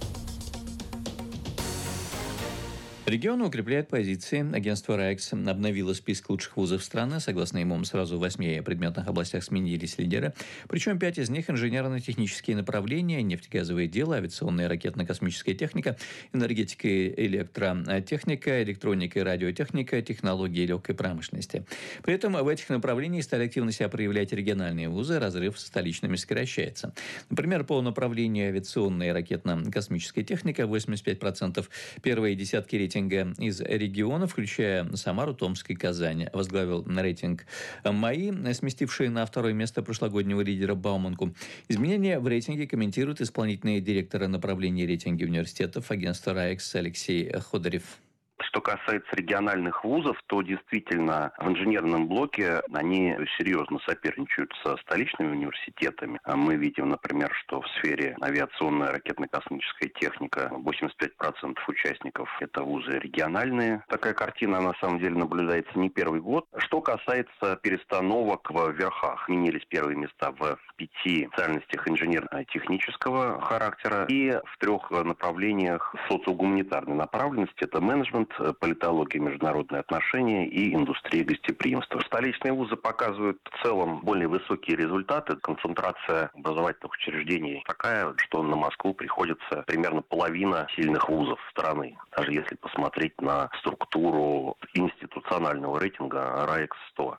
Регион укрепляет позиции. Агентство РАЭКС обновило список лучших вузов страны. Согласно ему, сразу в 8 предметных областях сменились лидеры. Причем 5 из них – инженерно-технические направления, нефтегазовые дела, авиационная и ракетно-космическая техника, энергетика и электротехника, электроника и радиотехника, технологии легкой промышленности. При этом в этих направлениях стали активно себя проявлять региональные вузы, разрыв с столичными сокращается. Например, по направлению авиационная и ракетно-космическая техника 85%. Первые десятки рейтинга из регионов, включая Самару, Томск и Казань. Возглавил рейтинг МАИ, сместивший на второе место прошлогоднего лидера Бауманку. Изменения в рейтинге комментирует исполнительный директор направления рейтинга университетов агентства РАЭКС Алексей Ходорев. Что касается региональных вузов, то действительно в инженерном блоке они серьезно соперничают со столичными университетами. Мы видим, например, что в сфере авиационная ракетно-космическая техника 85% участников – это вузы региональные. Такая картина, на самом деле, наблюдается не первый год. Что касается перестановок в верхах, сменились первые места в 5 специальностях инженерно-технического характера и в 3 направлениях социогуманитарной направленности – это менеджмент, политология, международные отношения и индустрия гостеприимства. Столичные вузы показывают в целом более высокие результаты. Концентрация образовательных учреждений такая, что на Москву приходится примерно половина сильных вузов страны. Даже если посмотреть на структуру институционального рейтинга РАЭКС-100.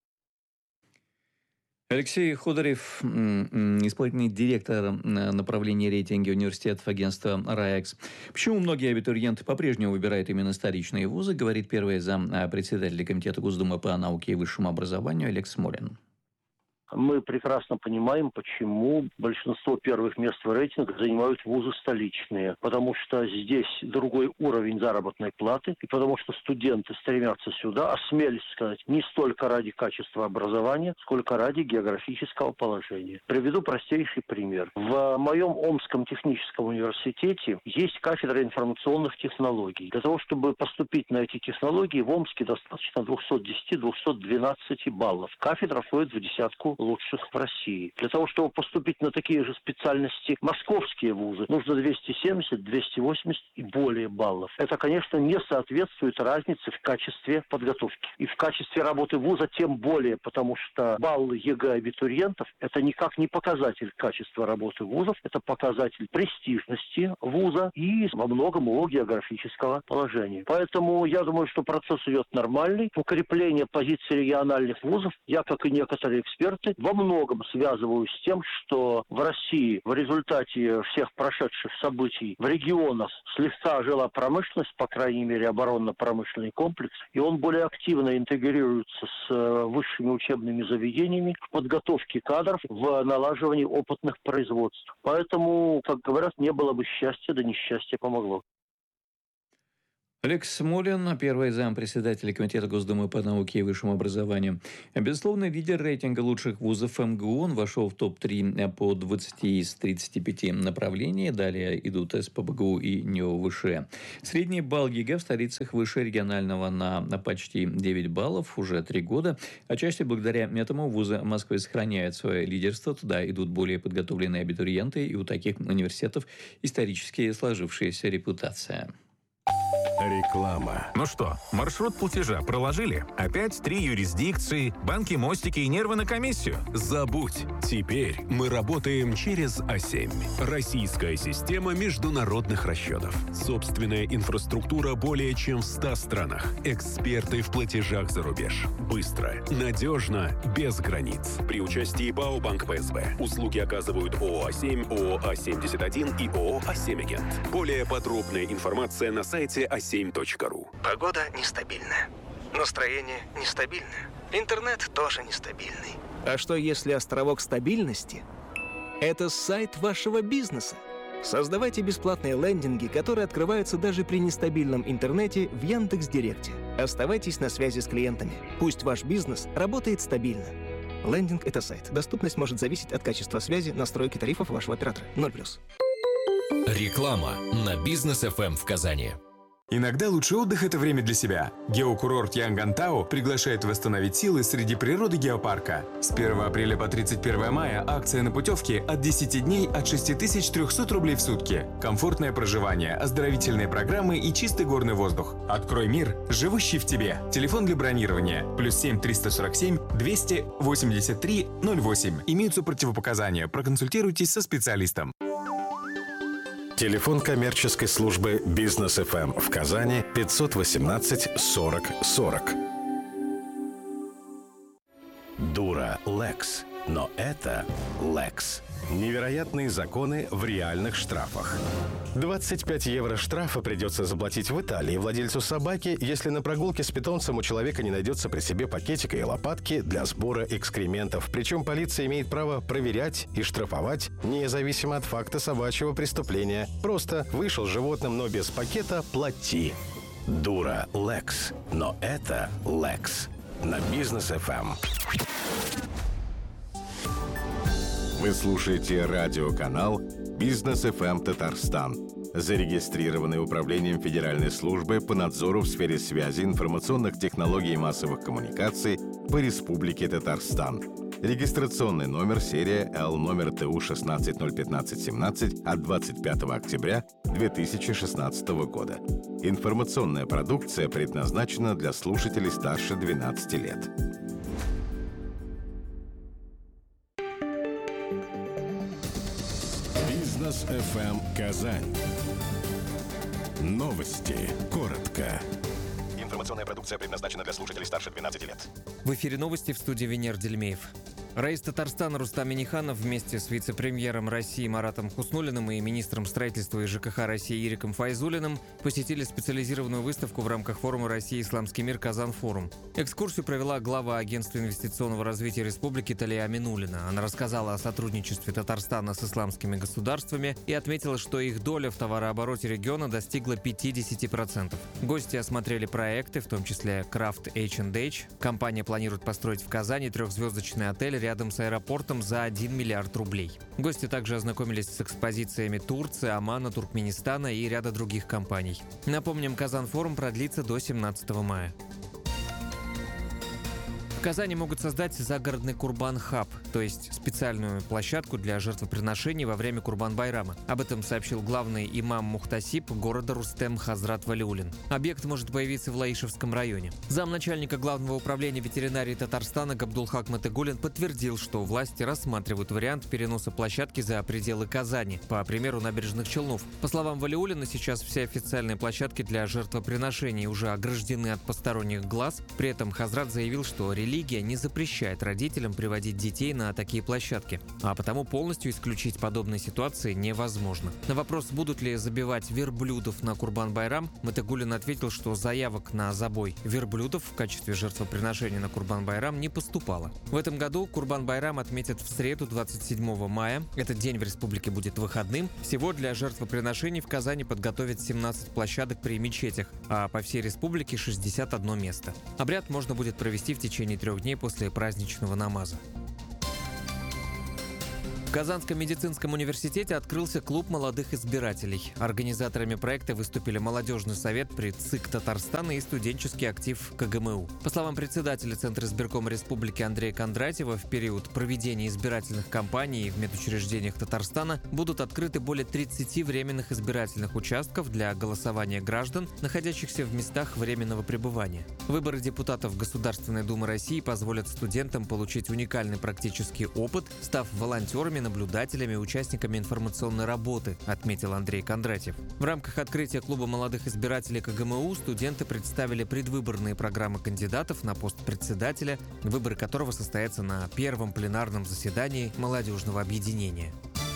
Алексей Ходорев, исполнительный директор направления рейтинга университетов агентства РАЭКС. Почему многие абитуриенты по-прежнему выбирают именно столичные вузы, говорит первый зам председателя Комитета Госдумы по науке и высшему образованию Олег Смолин. Мы прекрасно понимаем, почему большинство первых мест в рейтингах занимают вузы столичные. Потому что здесь другой уровень заработной платы, и потому что студенты стремятся сюда, осмелюсь сказать, не столько ради качества образования, сколько ради географического положения. Приведу простейший пример. В моем Омском техническом университете есть кафедра информационных технологий. Для того, чтобы поступить на эти технологии, в Омске достаточно 210-212 баллов. Кафедра входит в десятку лучших в России. Для того, чтобы поступить на такие же специальности московские вузы, нужно 270, 280 и более баллов. Это, конечно, не соответствует разнице в качестве подготовки. И в качестве работы вуза тем более, потому что баллы ЕГЭ абитуриентов – это никак не показатель качества работы вузов, это показатель престижности вуза и во многом его географического положения. Поэтому я думаю, что процесс идет нормальный. Укрепление позиций региональных вузов, я, как и некоторые эксперты, во многом связываю с тем, что в России в результате всех прошедших событий в регионах слегка ожила промышленность, по крайней мере оборонно-промышленный комплекс, и он более активно интегрируется с высшими учебными заведениями в подготовке кадров, в налаживании опытных производств. Поэтому, как говорят, не было бы счастья, да несчастье помогло. Олег Смолин, первый зампредседателя Комитета Госдумы по науке и высшему образованию. Безусловно, лидер рейтинга лучших вузов МГУ. Он вошел в топ-3 по 20 из 35 направлений. Далее идут СПбГУ и НИО-ВШЭ. Средний балл ЕГЭ в столицах выше регионального на почти 9 баллов уже 3 года. Отчасти благодаря этому вузы Москвы сохраняют свое лидерство. Туда идут более подготовленные абитуриенты, и у таких университетов исторически сложившаяся репутация. Реклама. Ну что, маршрут платежа проложили? Опять 3 юрисдикции, банки, мостики и нервы на комиссию? Забудь. Теперь мы работаем через А7. Российская система международных расчетов. Собственная инфраструктура более чем в 100 странах. Эксперты в платежах за рубеж. Быстро, надежно, без границ. При участии БАО Банк ПСБ. Услуги оказывают ООО А7, ООО А71 и ООО А7 Агент. Более подробная информация на сайте A7.ru. Погода нестабильная. Настроение нестабильное. Интернет тоже нестабильный. А что если островок стабильности – это сайт вашего бизнеса? Создавайте бесплатные лендинги, которые открываются даже при нестабильном интернете в Яндекс.Директе. Оставайтесь на связи с клиентами. Пусть ваш бизнес работает стабильно. Лендинг – это сайт. Доступность может зависеть от качества связи, настройки тарифов вашего оператора. 0+. Реклама на Бизнес ФМ в Казани. Иногда лучший отдых – это время для себя. Геокурорт Янгантау приглашает восстановить силы среди природы геопарка. С 1 апреля по 31 мая акция на путевки от 10 дней от 6300 рублей в сутки. Комфортное проживание, оздоровительные программы и чистый горный воздух. Открой мир, живущий в тебе. Телефон для бронирования +7 347 283 08. Имеются противопоказания. Проконсультируйтесь со специалистом. Телефон коммерческой службы «Бизнес ФМ» в Казани 518 40 40. Дура Лекс. Но это Лекс. Невероятные законы в реальных штрафах. 25 евро штрафа придется заплатить в Италии владельцу собаки, если на прогулке с питомцем у человека не найдется при себе пакетика и лопатки для сбора экскрементов. Причем полиция имеет право проверять и штрафовать независимо от факта собачьего преступления. Просто вышел с животным, но без пакета – плати. Дура Лекс. Но это Лекс. На Бизнес ФМ. Вы слушаете радиоканал «Бизнес ФМ Татарстан», зарегистрированный Управлением Федеральной службы по надзору в сфере связи, информационных технологий и массовых коммуникаций по Республике Татарстан. Регистрационный номер серия Л номер ТУ 16011517 от 25 октября 2016 года. Информационная продукция предназначена для слушателей старше 12 лет. Бизнес ФМ Казань. Новости. Коротко. Информационная продукция предназначена для слушателей старше 12 лет. В эфире новости, в студии Венер Дельмеев. Раис Татарстана Рустам Минниханов вместе с вице-премьером России Маратом Хуснуллиным и министром строительства и ЖКХ России Ириком Файзуллиным посетили специализированную выставку в рамках форума «Россия. Исламский мир. Казан-форум». Экскурсию провела глава Агентства инвестиционного развития республики Талия Аминуллина. Она рассказала о сотрудничестве Татарстана с исламскими государствами и отметила, что их доля в товарообороте региона достигла 50%. Гости осмотрели проекты, в том числе Craft H&H. Компания планирует построить в Казани трехзвездочный отель рядом с аэропортом за 1 миллиард рублей. Гости также ознакомились с экспозициями Турции, Омана, Туркменистана и ряда других компаний. Напомним, Казан-форум продлится до 17 мая. В Казани могут создать загородный Курбан-хаб, то есть специальную площадку для жертвоприношений во время Курбан-байрама. Об этом сообщил главный имам Мухтасиб города Рустем Хазрат Валиуллин. Объект может появиться в Лаишевском районе. Замначальника Главного управления ветеринарии Татарстана Габдулхак Матыгуллин подтвердил, что власти рассматривают вариант переноса площадки за пределы Казани, по примеру набережных Челнов. По словам Валиуллина, сейчас все официальные площадки для жертвоприношений уже ограждены от посторонних глаз. При этом Хазрат заявил, что религия не запрещает родителям приводить детей на такие площадки, а потому полностью исключить подобные ситуации невозможно. На вопрос, будут ли забивать верблюдов на Курбан-байрам, Матыгуллин ответил, что заявок на забой верблюдов в качестве жертвоприношения на Курбан-байрам не поступало. В этом году Курбан-байрам отметят в среду 27 мая. Этот день в республике будет выходным. Всего для жертвоприношений в Казани подготовят 17 площадок при мечетях, а по всей республике 61 место. Обряд можно будет провести в течение 3 дней после праздничного намаза. В Казанском медицинском университете открылся клуб молодых избирателей. Организаторами проекта выступили молодежный совет при ЦИК Татарстана и студенческий актив КГМУ. По словам председателя Центра избиркома республики Андрея Кондратьева, в период проведения избирательных кампаний в медучреждениях Татарстана будут открыты более 30 временных избирательных участков для голосования граждан, находящихся в местах временного пребывания. Выборы депутатов Государственной Думы России позволят студентам получить уникальный практический опыт, став волонтерами, наблюдателями, участниками информационной работы, отметил Андрей Кондратьев. В рамках открытия клуба молодых избирателей КГМУ студенты представили предвыборные программы кандидатов на пост председателя, выборы которого состоятся на первом пленарном заседании молодежного объединения.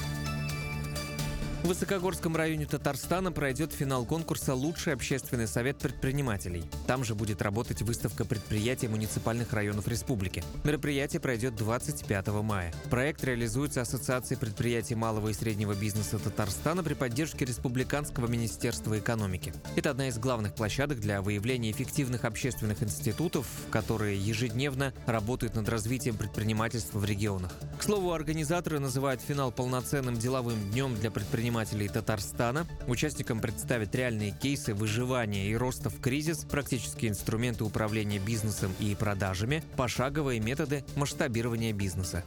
В Высокогорском районе Татарстана пройдет финал конкурса «Лучший общественный совет предпринимателей». Там же будет работать выставка предприятий муниципальных районов республики. Мероприятие пройдет 25 мая. Проект реализуется Ассоциацией предприятий малого и среднего бизнеса Татарстана при поддержке Республиканского министерства экономики. Это одна из главных площадок для выявления эффективных общественных институтов, которые ежедневно работают над развитием предпринимательства в регионах. К слову, организаторы называют финал полноценным деловым днем для предпринимателей Татарстана. Участникам представят реальные кейсы выживания и роста в кризис, практические инструменты управления бизнесом и продажами, пошаговые методы масштабирования бизнеса.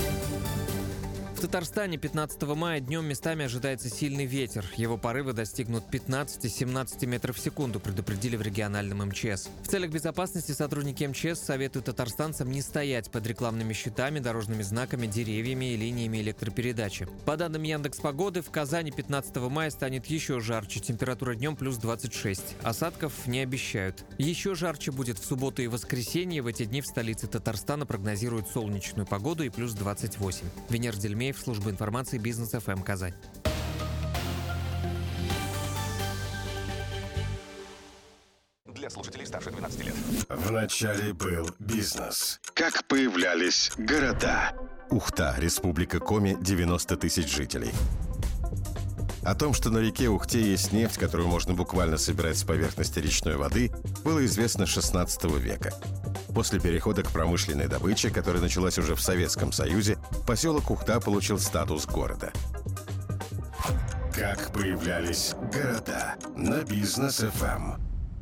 В Татарстане 15 мая днем местами ожидается сильный ветер. Его порывы достигнут 15-17 метров в секунду, предупредили в региональном МЧС. В целях безопасности сотрудники МЧС советуют татарстанцам не стоять под рекламными щитами, дорожными знаками, деревьями и линиями электропередачи. По данным Яндекс.Погоды, в Казани 15 мая станет еще жарче. Температура днем плюс 26. Осадков не обещают. Еще жарче будет в субботу и воскресенье. В эти дни в столице Татарстана прогнозируют солнечную погоду и плюс 28. Венер Дельмеев, служба информации Бизнес ФМ Казань. Для слушателей старше 12 лет. Вначале был бизнес. Как появлялись города. Ухта, республика Коми, 90 тысяч жителей. О том, что на реке Ухте есть нефть, которую можно буквально собирать с поверхности речной воды, было известно с 16 века. После перехода к промышленной добыче, которая началась уже в Советском Союзе, поселок Ухта получил статус города. Как появлялись города на Бизнес ФМ.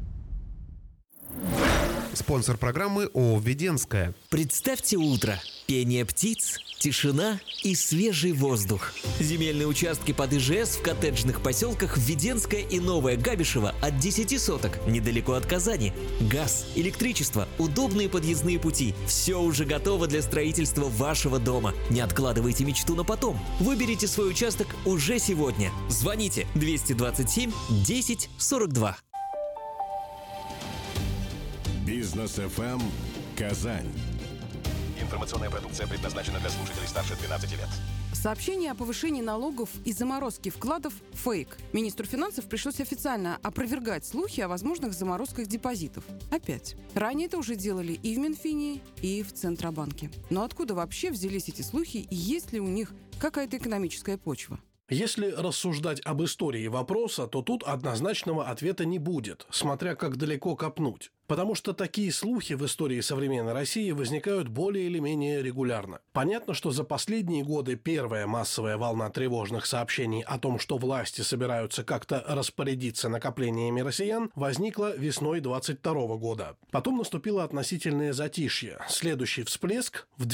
Спонсор программы ООО «Веденская». Представьте утро. Пение птиц, тишина и свежий воздух. Земельные участки под ИЖС в коттеджных поселках Веденская и Новая Габишева от 10 соток, недалеко от Казани. Газ, электричество, удобные подъездные пути. Все уже готово для строительства вашего дома. Не откладывайте мечту на потом. Выберите свой участок уже сегодня. Звоните 227 10 42. Бизнес ФМ Казань. Информационная продукция предназначена для слушателей старше 12 лет. Сообщение о повышении налогов и заморозке вкладов – фейк. Министру финансов пришлось официально опровергать слухи о возможных заморозках депозитов. Опять. Ранее это уже делали и в Минфине, и в Центробанке. Но откуда вообще взялись эти слухи и есть ли у них какая-то экономическая почва? Если рассуждать об истории вопроса, то тут однозначного ответа не будет, смотря как далеко копнуть. Потому что такие слухи в истории современной России возникают более или менее регулярно. Понятно, что за последние годы первая массовая волна тревожных сообщений о том, что власти собираются как-то распорядиться накоплениями россиян, возникла весной 2022 года. Потом наступило относительное затишье. Следующий всплеск в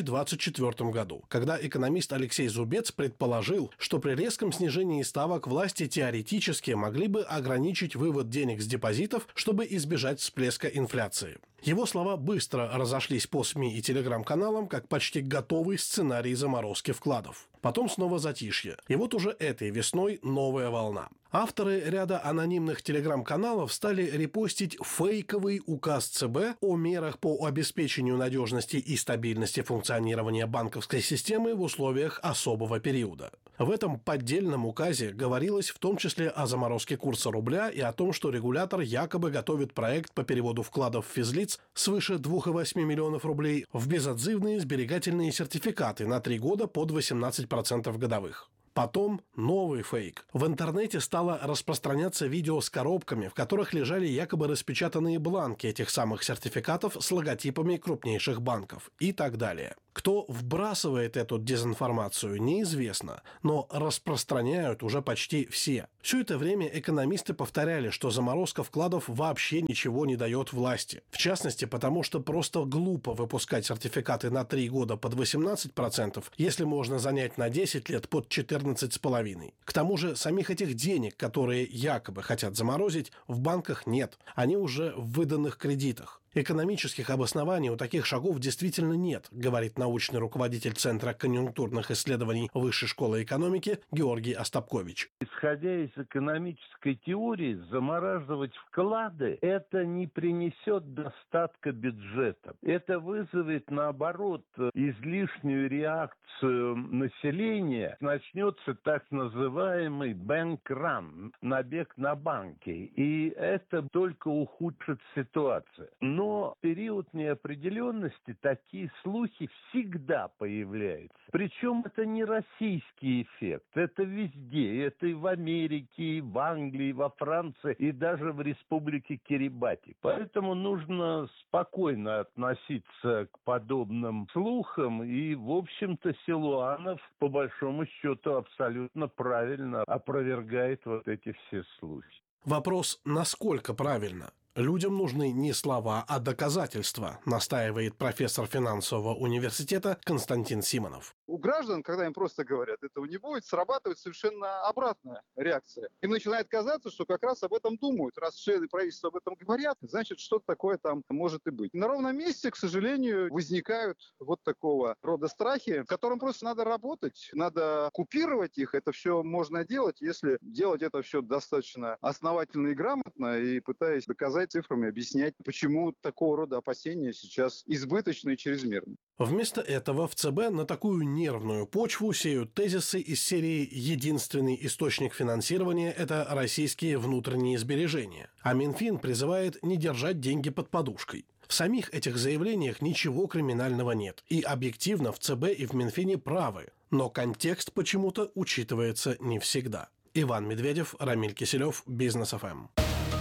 2024 году, когда экономист Алексей Зубец предположил, что при резком снижении ставок власти теоретически могли бы ограничить вывод денег с депозитов, чтобы избежать всплеска инфляции. Его слова быстро разошлись по СМИ и телеграм-каналам как почти готовый сценарий заморозки вкладов. Потом снова затишье. И вот уже этой весной новая волна. Авторы ряда анонимных телеграм-каналов стали репостить фейковый указ ЦБ о мерах по обеспечению надежности и стабильности функционирования банковской системы в условиях особого периода. В этом поддельном указе говорилось в том числе о заморозке курса рубля и о том, что регулятор якобы готовит проект по переводу вкладов физлиц свыше 2,8 миллионов рублей в безотзывные сберегательные сертификаты на 3 года под 18% годовых. Потом новый фейк. В интернете стало распространяться видео с коробками, в которых лежали якобы распечатанные бланки этих самых сертификатов с логотипами крупнейших банков и так далее. Кто вбрасывает эту дезинформацию, неизвестно, но распространяют уже почти все. Все это время экономисты повторяли, что заморозка вкладов вообще ничего не дает власти. В частности, потому что просто глупо выпускать сертификаты на 3 года под 18%, если можно занять на 10 лет под 14,5%. К тому же самих этих денег, которые якобы хотят заморозить, в банках нет. Они уже в выданных кредитах. Экономических обоснований у таких шагов действительно нет, говорит научный руководитель Центра конъюнктурных исследований Высшей школы экономики Георгий Остапкович. Исходя из экономической теории, замораживать вклады – это не принесет достатка бюджета. Это вызовет, наоборот, излишнюю реакцию населения. Начнется так называемый bank-run, набег на банки. И это только ухудшит ситуацию. Но в период неопределенности такие слухи всегда появляются. Причем это не российский эффект. Это везде. Это и в Америке, и в Англии, и во Франции, и даже в республике Кирибати. Поэтому нужно спокойно относиться к подобным слухам. И, в общем-то, Силуанов, по большому счету, абсолютно правильно опровергает вот эти все слухи. Вопрос, насколько правильно? Людям нужны не слова, а доказательства, настаивает профессор финансового университета Константин Симонов. У граждан, когда им просто говорят, этого не будет, срабатывает совершенно обратная реакция. Им начинает казаться, что как раз об этом думают. Раз члены правительства об этом говорят, значит, что-то такое там может и быть. На ровном месте, к сожалению, возникают вот такого рода страхи, с которым просто надо работать, надо купировать их. Это все можно делать, если делать это все достаточно основательно и грамотно, и пытаясь доказать цифрами, объяснять, почему такого рода опасения сейчас избыточны и чрезмерны. Вместо этого в ЦБ на такую нервную почву сеют тезисы из серии «Единственный источник финансирования – это российские внутренние сбережения», а Минфин призывает не держать деньги под подушкой. В самих этих заявлениях ничего криминального нет, и объективно в ЦБ и в Минфине правы, но контекст почему-то учитывается не всегда. Иван Медведев, Рамиль Киселев, Бизнес ФМ.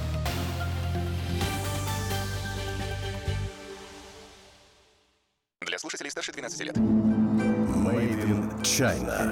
Для слушателей старше 12 лет. Made in China.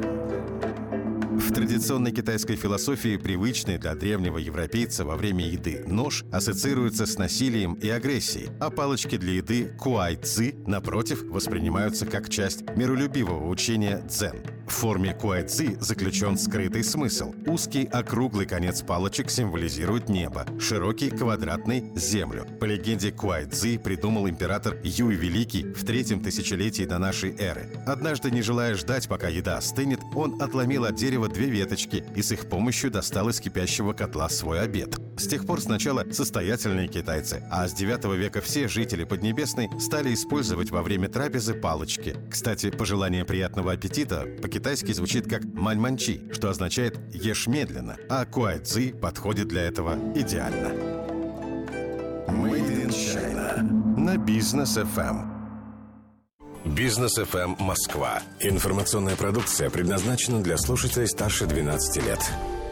В традиционной китайской философии привычный для древнего европейца во время еды нож ассоциируется с насилием и агрессией, а палочки для еды куай-ци, напротив, воспринимаются как часть миролюбивого учения дзен. В форме куайцзи заключен скрытый смысл. Узкий округлый конец палочек символизирует небо, широкий квадратный — землю. По легенде, куайцзи придумал император Юй Великий в 3-м тысячелетии до нашей эры. Однажды, не желая ждать, пока еда остынет, он отломил от дерева 2 веточки и с их помощью достал из кипящего котла свой обед. С тех пор сначала состоятельные китайцы, а с 9 века все жители Поднебесной стали использовать во время трапезы палочки. Кстати, пожелание приятного аппетита по-китайски звучит как «маньманчи», что означает «ешь медленно», а куайцзи подходит для этого идеально. Made in China на Бизнес FM. Бизнес FM Москва. Информационная продукция предназначена для слушателей старше 12 лет.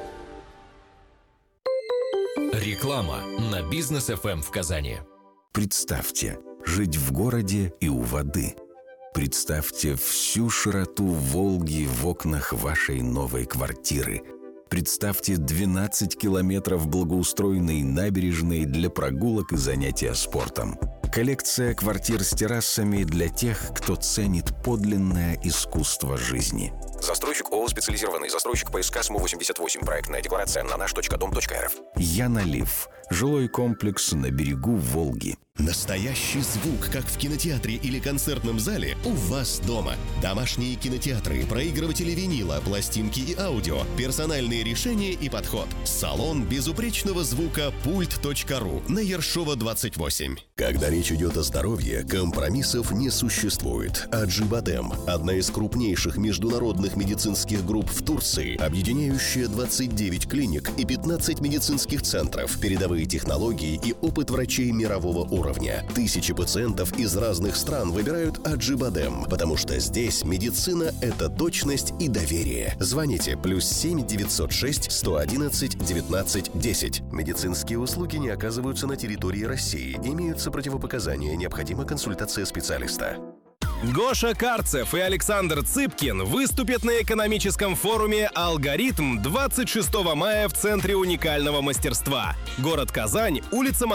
Реклама на Бизнес FM в Казани. Представьте, жить в городе и у воды. Представьте всю широту Волги в окнах вашей новой квартиры. Представьте 12 километров благоустроенной набережной для прогулок и занятия спортом. Коллекция квартир с террасами для тех, кто ценит подлинное искусство жизни. Застройщик ООО «Специализированный застройщик ПСК СМУ-88. Проектная декларация на наш.дом.рф. Яналив. Жилой комплекс на берегу Волги. Настоящий звук, как в кинотеатре или концертном зале, у вас дома. Домашние кинотеатры, проигрыватели винила, пластинки и аудио, персональные решения и подход. Салон безупречного звука «Пульт.ру» на Ершова, 28. Когда речь идет о здоровье, компромиссов не существует. Аджибадем – одна из крупнейших международных медицинских групп в Турции, объединяющая 29 клиник и 15 медицинских центров, передовые технологии и опыт врачей мирового уровня. Тысячи пациентов из разных стран выбирают Аджибадем, потому что здесь медицина – это точность и доверие. Звоните +7 906 111 19 10. Медицинские услуги не оказываются на территории России. Имеются противопоказания. Необходима консультация специалиста. Гоша Карцев и Александр Цыпкин выступят на экономическом форуме «Алгоритм» 26 мая в Центре уникального мастерства. Город Казань, улица